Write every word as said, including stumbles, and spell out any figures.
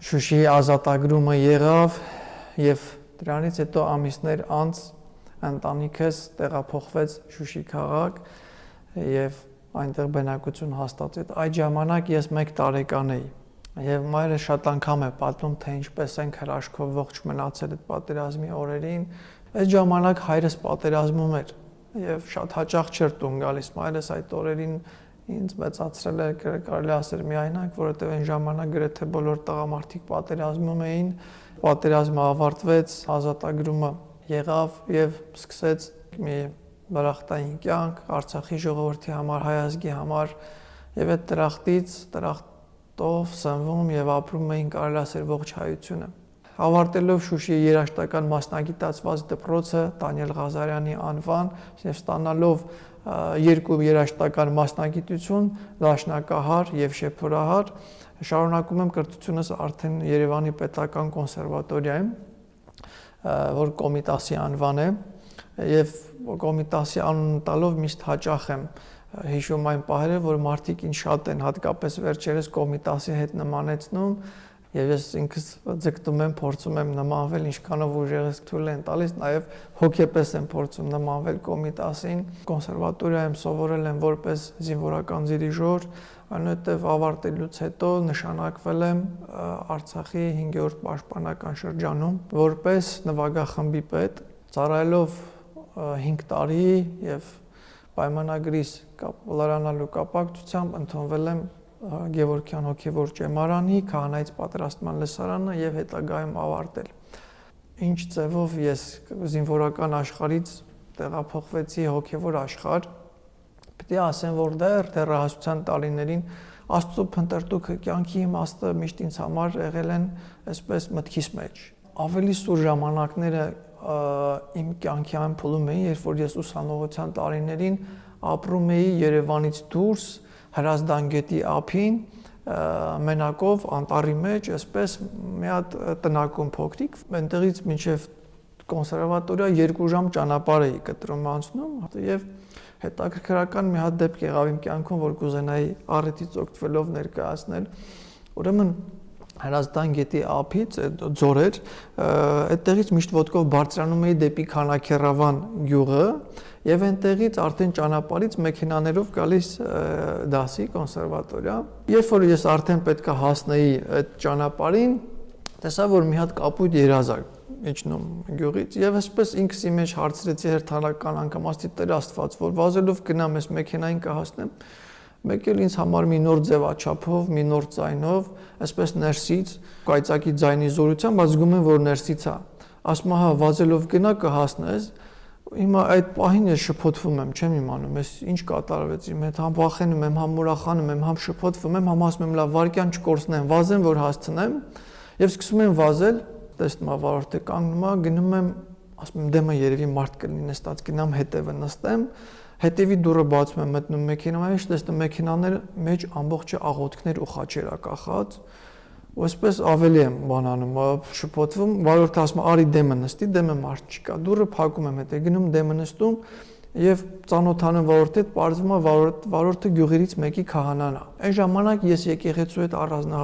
Շուշիի ազատագրումը եղավ եւ դրանից հետո ամիսներ անց ընտանիքս տեղափոխվեց Շուշի քաղաք եւ այնտեղ բնակություն հաստատեց։ Այդ ժամանակ ես մեկ տարեկան էի եւ մայրս շատ անգամ է պատմում, թե ինչպես ենք հրաշքով ողջ մնացել այդ պատերազմի օրերին։ Այդ ժամանակ հայրս պատերազմում էր եւ շատ հաճախ չէր տուն գալիս։ Մայրս այդ օրերին ինձ մեծացրել է, կարելի ասել միայնակ, որովհետեւ այն ժամանակ գրեթե բոլոր տղամարդիկ պատերազմում էին։ Պատերազմը ավարտվեց, ազատագրումը եղավ եւ սկսեց մի դրախտային կյանք Արցախի ժողովրդի համար, հայ ազգի համար եւ այդ դրախտից դրախտով սնվում եւ ապրում էին, կարելի ասել, ողջ հայությունը։ Ավարտելով Շուշիի երաժշտական մասնագիտացված դպրոցը Դանիել Ղազարյանի անվան եւ ստանալով երկու երաժշտական մասնագիտություն, դաշնակահար եւ շեփորահար, շարունակում եմ կրթությունս արդեն Երևանի պետական կոնսերվատորիայում, որ Կոմիտասի անվան է, եւ Կոմիտասի անուն տալով միշտ հաճախ եմ հիշում այն պահերը, որ մարդիկ ինձ շատ են հատկապես վերջերս Կոմիտասի հետ նմանեցնում եւ ես ինքս ձգտում եմ, փորձում եմ նմանվել, ինչքանով ուժեղս թույլ են տալիս, նաեւ հոգեպես եմ փորձում նմանվել Կոմիտասին։ Կոնսերվատորիայում սովորել եմ որպես զինվորական դիրիժոր, այնուհետև ավարտելուց հետո նշանակվել եմ Արցախի հինգերորդ պաշտպանական շրջանում որպես նվագախմբի պետ, ծառայելով հինգ տարի եւ պայմանագրիս լրանալու կապակցությամբ ընդունվել եմ Գևորգյան հոգևոր ճեմարանի, քահանայից պատրաստման լսարանը եւ հետագայում ավարտել։ Ինչ ձևով ես զինվորական աշխարհից տեղափոխվեցի հոգևոր աշխարհ, պետք է ասեմ, որ դեռ դեռահասության տարիներին Աստծո փնտրտուքը կյանքի իմաստը միշտ ինձ համար եղել են այսպես մտքիս մեջ։ Ավելի սուր ժամանակները իմ կյանքի ամփոփում էին, երբ որ ես ուսանողության տարիներին ապրում էի Երևանից դուրս Հրազդան գետի ափին, մենակով անտառի մեջ, այսպես մի հատ տնակում փոքրիկ, այնտեղից մինչև կոնսերվատորիա երկու ժամ ճանապարհ էի կտրում անցնում եւ հետաքրքրական մի հատ դեպք եղավ իմ կյանքում, որ կուզենայի առիթից օգտվելով ներկայացնել։ Ուրեմն Հրազդան գետի ափից ձոր էր, այդտեղից միշտ ոտքով բարձրանում էի դեպի Քանաքեռավան գյուղը եւ այնտեղից արդեն ճանապարհից մեքենաներով գալիս դասի կոնսերվատորիա։ Երբ որ ես արդեն պետքա հասնեի այդ ճանապարհին, տեսա, որ մի հատ կապույտ երազակ իջնում գյուղից եւ այսպես ինքս իմ մեջ հարցրեցի հերթական անգամ աստի Տեր Աստված, որ վազելով գնամ այս մեքենային կհասնեմ, մեկ էլ ինձ համար մի նոր ձևաչափով, մի նոր ձայնով, այսպես ներսից, կայծակի ձայնի զորությամբ, բայց զգում եմ, որ ներսից է։ Ասում հա վազելով գնա կհասնես։ Հիմա այդ պահին ես շփոթվում եմ, չեմ իմանում, ես ինչ կատարվեց իմ հետ, համ վախենում եմ, համ ուրախանում եմ, համ շփոթվում եմ, համ ասում եմ լավ վարքյան չկորցնեմ, վազեմ, որ հասցնեմ, եւ սկսում եմ վազել, տեսնում եմ վարորդը կանգնում է, գնում եմ, ասում եմ դեմը երևի մարդ կլինի նստած, գնամ հետևը նստեմ, հետևի դուռը բացում եմ, մտնում մեքենայում, ինչ տեսնում մեքենաների մեջ ամբողջը աղոթքներ ու խաչեր ա կախած, ու այսպես ավելի եմ բանանում, շփոթվում, վարորդը ասում է արի դեմը նստի, դեմը մարդ չկա, դուռը փակում եմ, հետո գնում դեմը նստում եւ ծանոթանում վարորդի հետ, պարզվում է վարորդը գյուղերից մեկի քահանան է։ Այն ժամանակ ես եկեղեցու հետ առանձնահատուկ